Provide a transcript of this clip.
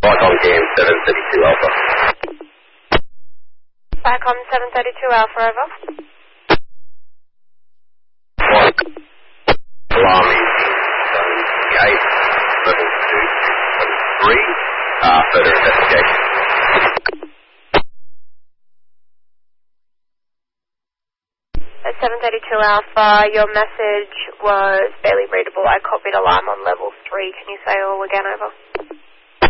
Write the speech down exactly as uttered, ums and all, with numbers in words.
Icon Cam seven thirty-two Alpha. Icon seven thirty-two Alpha, over. One. Alarm is zone eight, level two twenty-three. Uh, further investigation. At seven thirty-two Alpha, your message was barely readable. I copied alarm on level three. Can you say all again, over?